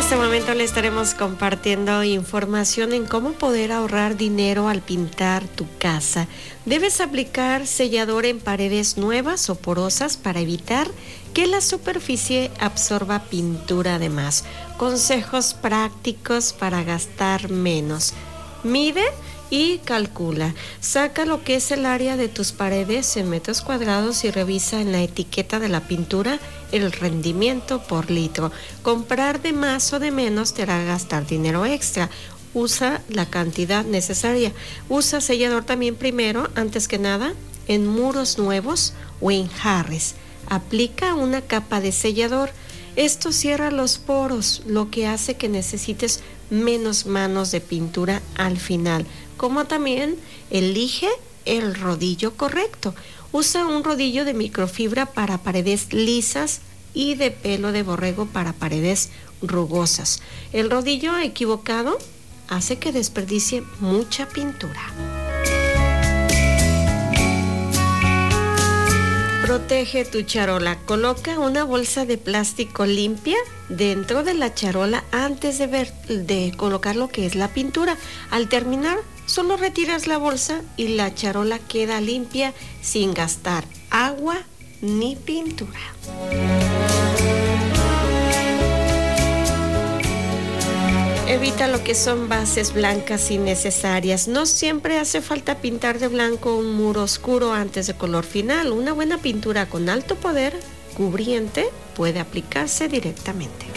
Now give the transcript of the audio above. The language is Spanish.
este momento le estaremos compartiendo información en cómo poder ahorrar dinero al pintar tu casa. Debes aplicar sellador en paredes nuevas o porosas para evitar que la superficie absorba pintura de más. Consejos prácticos para gastar menos. Mide y calcula. Saca lo que es el área de tus paredes en metros cuadrados y revisa en la etiqueta de la pintura el rendimiento por litro. Comprar de más o de menos te hará gastar dinero extra. Usa la cantidad necesaria. Usa sellador también primero, antes que nada, en muros nuevos o en jarres. Aplica una capa de sellador. Esto cierra los poros, lo que hace que necesites menos manos de pintura al final. Como también elige el rodillo correcto. Usa un rodillo de microfibra para paredes lisas y de pelo de borrego para paredes rugosas. El rodillo equivocado hace que desperdicie mucha pintura. Protege tu charola. Coloca una bolsa de plástico limpia dentro de la charola antes de colocar lo que es la pintura. Al terminar, solo retiras la bolsa y la charola queda limpia sin gastar agua ni pintura. Evita lo que son bases blancas innecesarias. No siempre hace falta pintar de blanco un muro oscuro antes de color final. Una buena pintura con alto poder cubriente puede aplicarse directamente.